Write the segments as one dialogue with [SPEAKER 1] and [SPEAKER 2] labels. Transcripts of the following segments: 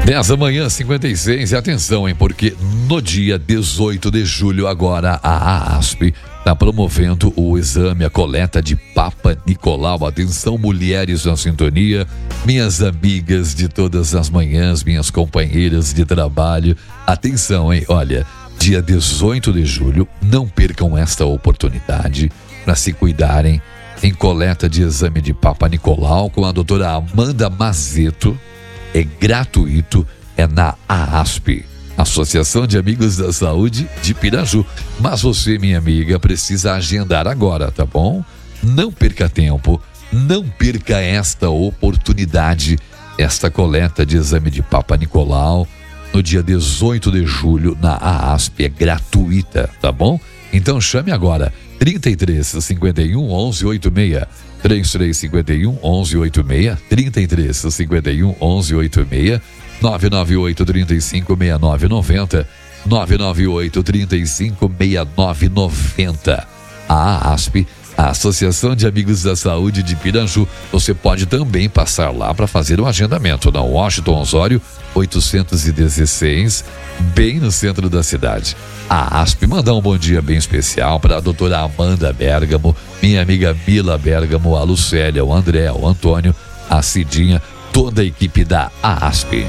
[SPEAKER 1] 10 da manhã, 56, e atenção, hein, porque no dia 18 de julho agora a AASP está promovendo o exame, a coleta de Papa Nicolau. Atenção, mulheres na sintonia, minhas amigas de todas as manhãs, minhas companheiras de trabalho, atenção, hein, olha, dia 18 de julho, não percam esta oportunidade para se cuidarem em coleta de exame de Papa Nicolau com a doutora Amanda Mazeto. É gratuito, é na AASP, Associação de Amigos da Saúde de Piraju. Mas você, minha amiga, precisa agendar agora, tá bom? Não perca tempo, não perca esta oportunidade, esta coleta de exame de Papa Nicolau no dia 18 de julho na AASP, é gratuita, tá bom? Então chame agora, 33 51 11 86, 3351 1186, 3351 1186, 998 35 6990, 998 35 6990. A AASP, a Associação de Amigos da Saúde de Piraju. Você pode também passar lá para fazer um agendamento na Washington Osório 816, bem no centro da cidade. A ASP manda um bom dia bem especial para a doutora Amanda Bergamo, minha amiga Mila Bergamo, a Lucélia, o André, o Antônio, a Cidinha, toda a equipe da ASP.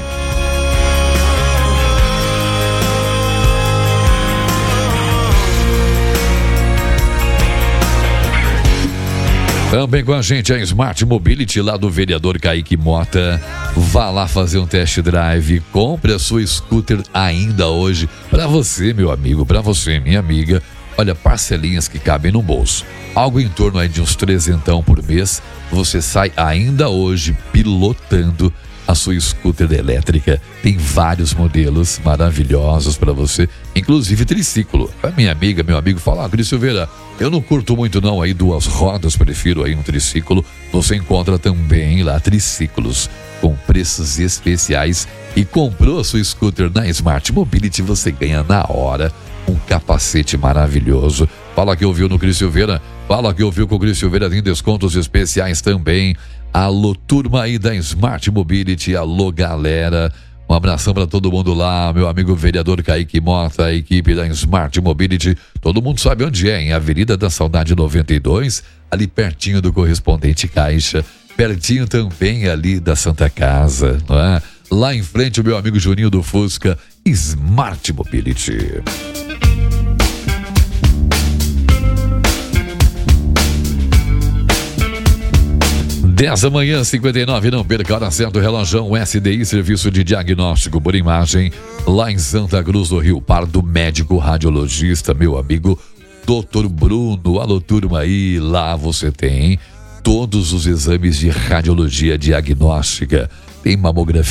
[SPEAKER 1] Também com a gente a Smart Mobility, lá do vereador Kaique Mota. Vá lá fazer um test drive, compre a sua scooter ainda hoje. Para você, meu amigo, para você, minha amiga, olha, parcelinhas que cabem no bolso. Algo em torno aí de uns 300 por mês, você sai ainda hoje pilotando a sua scooter elétrica. Tem vários modelos maravilhosos para você, inclusive triciclo. A minha amiga, meu amigo fala, Cris Silveira, eu não curto muito não aí duas rodas, prefiro aí um triciclo. Você encontra também lá triciclos com preços especiais. E comprou a sua scooter na Smart Mobility, você ganha na hora um capacete maravilhoso. Fala que ouviu no Cris Silveira, fala que ouviu com o Cris Silveira, tem descontos especiais também. Alô, turma aí da Smart Mobility, alô, galera. Um abração para todo mundo lá, meu amigo vereador Kaique Mota, a equipe da Smart Mobility. Todo mundo sabe onde é, em Avenida da Saudade 92, ali pertinho do Correspondente Caixa, pertinho também ali da Santa Casa, não é? Lá em frente o meu amigo Juninho do Fusca, Smart Mobility. Dez da manhã, 59, não perca a hora certa, o relógio SDI, Serviço de Diagnóstico por Imagem, lá em Santa Cruz do Rio Pardo, médico radiologista, meu amigo Dr. Bruno. Alô, turma aí, lá você tem todos os exames de radiologia diagnóstica, tem mamografia,